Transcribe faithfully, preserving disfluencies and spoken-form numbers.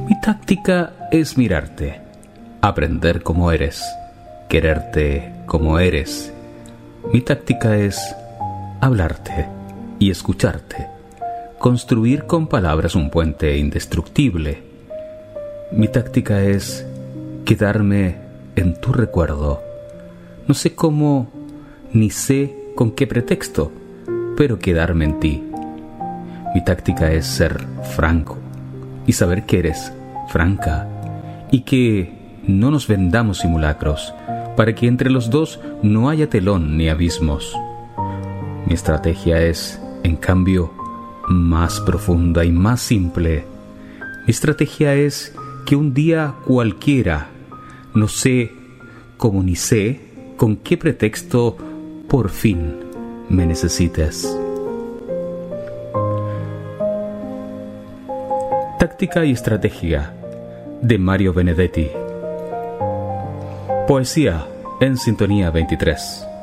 Mi táctica es mirarte, aprender como eres, quererte como eres. Mi táctica es hablarte y escucharte, construir con palabras un puente indestructible. Mi táctica es quedarme en tu recuerdo. No sé cómo, ni sé con qué pretexto, pero quedarme en ti. Mi táctica es ser franco y saber que eres franca y que no nos vendamos simulacros para que entre los dos no haya telón ni abismos. Mi estrategia es, en cambio, más profunda y más simple. Mi estrategia es que un día cualquiera, no sé cómo ni sé con qué pretexto, por fin me necesites. Táctica y estrategia de Mario Benedetti. Poesía en Sintonía veintitrés.